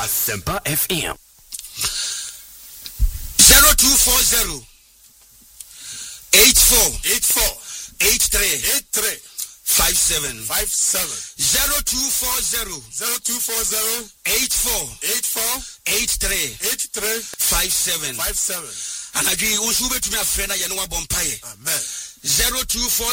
Asempa FM 0240 84 83 57 0240 84 83 57 and agree usube to me friend ya no bompaye. Amen. 0240